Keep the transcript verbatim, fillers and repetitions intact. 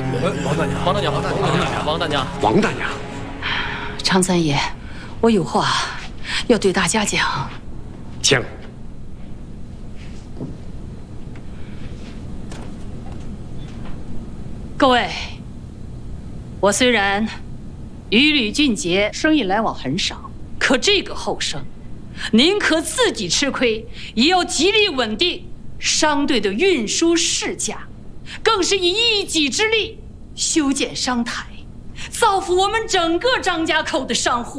王大娘，王大娘，王大娘，王大娘， 王大娘， 常三爷，我有话要对大家讲。 讲。 各位，我虽然与吕俊杰生意来往很少，可这个后生，宁可自己吃亏，也要极力稳定商队的运输市价，更是以一己之力修建商台，造福我们整个张家口的商户。